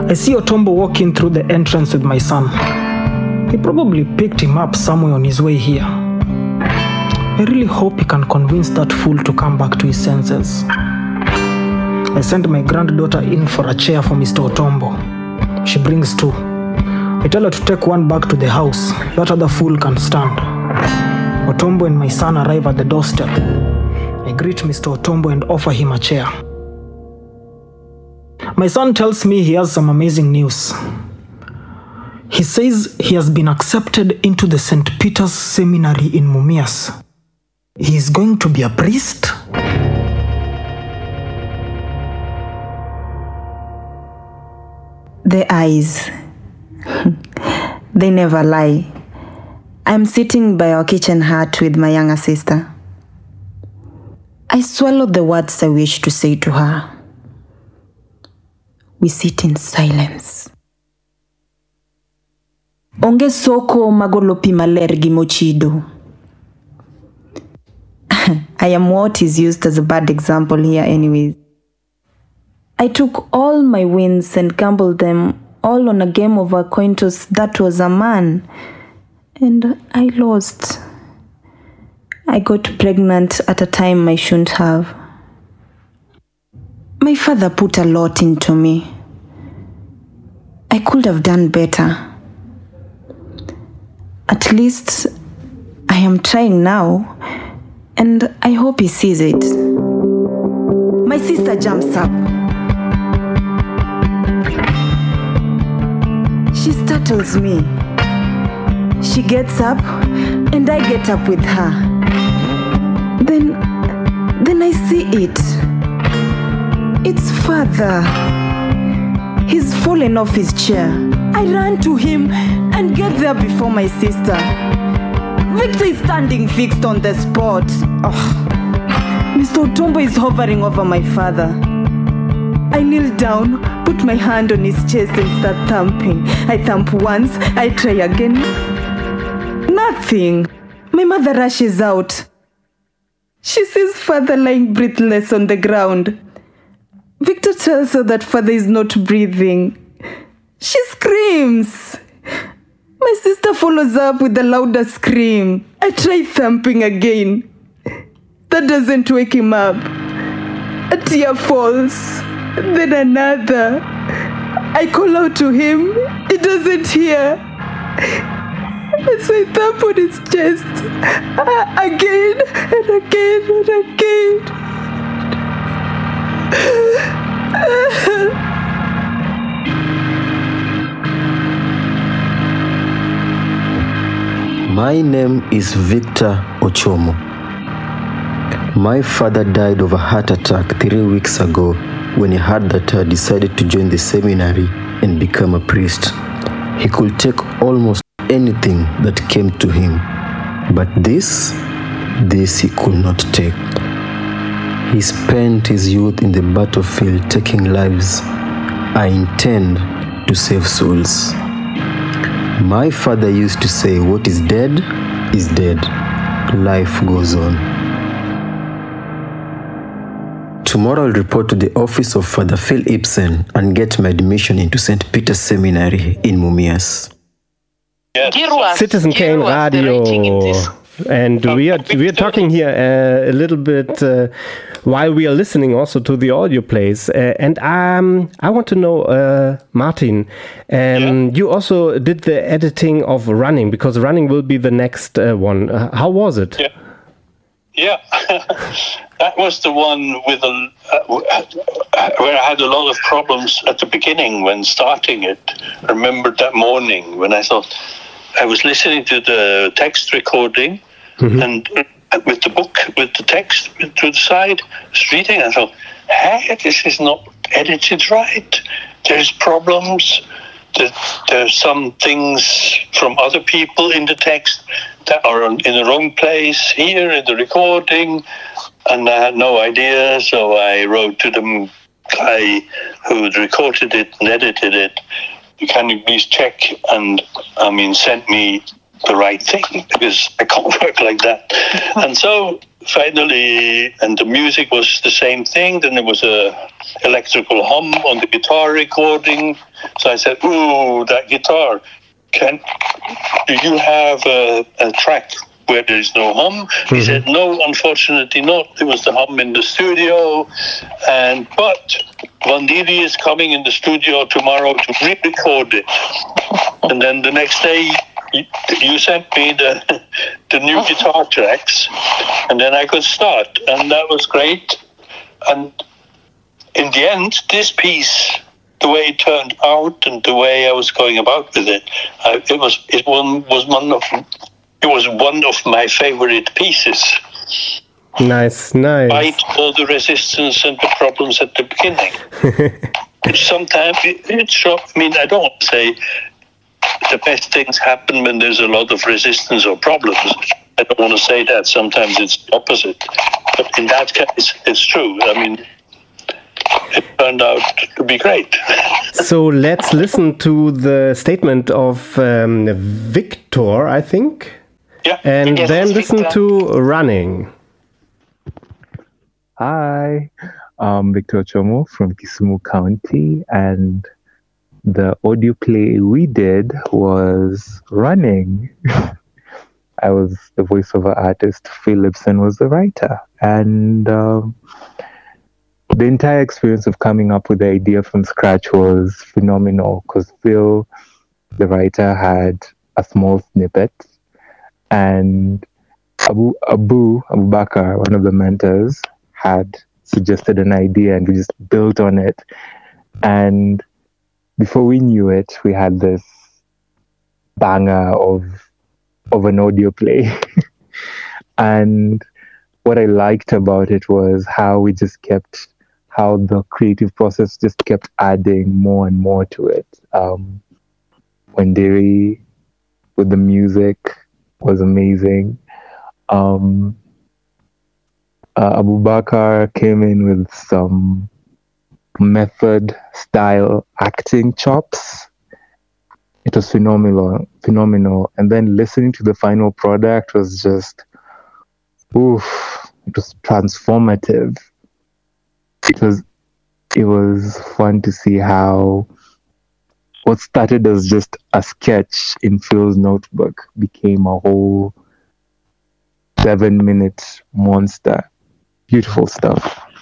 I see Otombo walking through the entrance with my son. He probably picked him up somewhere on his way here. I really hope he can convince that fool to come back to his senses. I sent my granddaughter in for a chair for Mr. Otombo. She brings two. I tell her to take one back to the house. That other fool can stand. Otombo and my son arrive at the doorstep. I greet Mr. Otombo and offer him a chair. My son tells me he has some amazing news. He says he has been accepted into the St. Peter's Seminary in Mumias. He is going to be a priest? The eyes. They never lie. I'm sitting by our kitchen hearth with my younger sister. I swallow the words I wish to say to her. We sit in silence. Onge soko magolopi maler gimochido. I am what is used as a bad example here anyways. I took all my wins and gambled them all on a game of a coin toss that was a man. And I lost. I got pregnant at a time I shouldn't have. My father put a lot into me. I could have done better. At least I am trying now, and I hope he sees it. My sister jumps up. She startles me. She gets up, and I get up with her. Then I see it. It's father. He's fallen off his chair. I ran to him and get there before my sister. Victor is standing fixed on the spot. Oh. Mr. Otombo is hovering over my father. I kneel down, put my hand on his chest and start thumping. I thump once, I try again. Nothing. My mother rushes out. She sees father lying breathless on the ground. Victor tells her that father is not breathing. She screams. My sister follows up with a louder scream. I try thumping again. That doesn't wake him up. A tear falls. Then another. I call out to him. He doesn't hear. So I thump on his chest. Again and again and again. My name is Victor Ochomo. My father died of a heart attack 3 weeks ago when he heard that I decided to join the seminary and become a priest. He could take almost anything that came to him, but this he could not take. He spent his youth in the battlefield taking lives. I intend to save souls. My father used to say, what is dead is dead. Life goes on. Tomorrow I'll report to the office of Father Phil Ibsen and get my admission into St. Peter's Seminary in Mumias. Citizen Kane Radio. And we are talking here a little bit while we are listening also to the audio plays. And I want to know, Martin, you also did the editing of Running, because Running will be the next one. How was it? Yeah. That was the one with where I had a lot of problems at the beginning when starting it. I remember that morning when I thought I was listening to the text recording, and with the book, with the text to the side, I was reading, I thought, hey, this is not edited right. There's problems. There's some things from other people in the text that are in the wrong place here in the recording, and I had no idea, so I wrote to the guy who had recorded it and edited it, can you please check and, send me the right thing, because I can't work like that. And so finally, and the music was the same thing. Then there was a electrical hum on the guitar recording. So I said, "Ooh, that guitar! Do you have a track where there is no hum?" He said, "No, unfortunately not. There was the hum in the studio, but Vandiri is coming in the studio tomorrow to re-record it." And then the next day, you sent me the new guitar tracks, and then I could start, and that was great. And in the end, this piece, the way it turned out and the way I was going about with it, it was one of my favorite pieces. Nice. Despite all the resistance and the problems at the beginning. Sometimes it's shocked. I mean, I don't want to say the best things happen when there's a lot of resistance or problems. I don't want to say that. Sometimes it's the opposite. But in that case, it's true. I mean, it turned out to be great. So let's listen to the statement of Victor, I think. Yeah. And then listen to Running. Hi, I'm Victor Ochomo from Kisumu County, and the audio play we did was Running. I was the voiceover artist, Phil Lipson was the writer, and the entire experience of coming up with the idea from scratch was phenomenal because Phil, the writer, had a small snippet, and Abu Bakar, one of the mentors, had suggested an idea, and we just built on it. And before we knew it, we had this banger of an audio play. And what I liked about it was how the creative process just kept adding more and more to it. Wanderi with the music was amazing. Abu Bakar came in with some method style acting chops. It was phenomenal. And then listening to the final product was just, it was transformative. It was fun to see how what started as just a sketch in Phil's notebook became a whole 7-minute monster. Beautiful stuff.